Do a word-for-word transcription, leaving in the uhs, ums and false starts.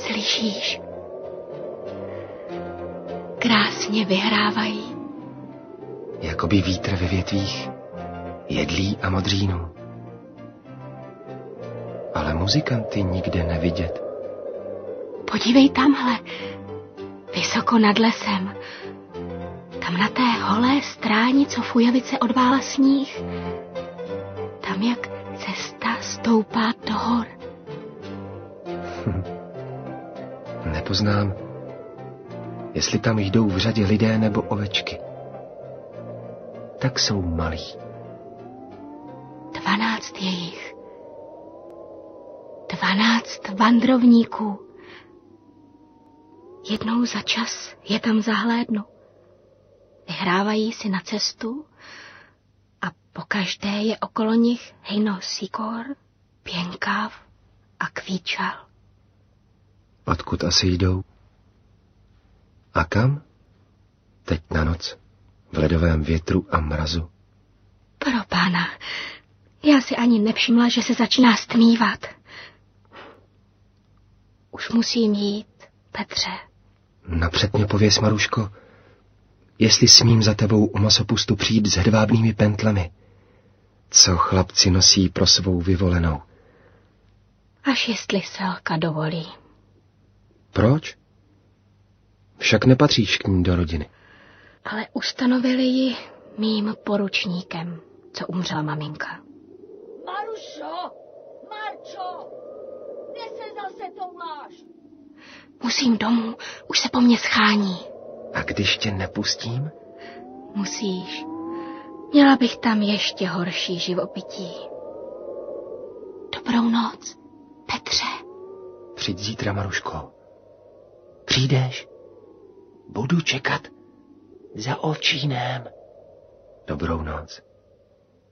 Slyšíš? Krásně vyhrávají. Jakoby vítr ve větvích jedlí a modřínů. Ale muzikanty nikde nevidět. Podívej tamhle, vysoko nad lesem. Tam na té holé stráni, co fujavice odvála sníh. Tam, jak cesta stoupá do hor. Hm. Nepoznám, jestli tam jdou v řadě lidé nebo ovečky. Tak jsou malí. Dvanáct je jich. Dvanáct vandrovníků. Jednou za čas je tam zahlédnu. Vyhrávají si na cestu a pokaždé je okolo nich hejno sikor, pěnkav a kvíčal. Odkud asi jdou? A kam? Teď na noc, v ledovém větru a mrazu. Pro pána, já si ani nevšimla, že se začíná stmívat. Už musím jít, Petře. Napřed mě pověs, Maruško, jestli smím za tebou u masopustu přijít s hedvábnými pentlemi, co chlapci nosí pro svou vyvolenou. Až jestli Selka dovolí. Proč? Však nepatříš k ní do rodiny. Ale ustanovili ji mým poručníkem, co umřela maminka. Marušo! Marčo! Kde se zase touláš? Musím domů, už se po mně schání. A když tě nepustím? Musíš. Měla bych tam ještě horší živobytí. Dobrou noc, Petře. Přijď zítra, Maruško. Přijdeš? Budu čekat za ovčínem. Dobrou noc.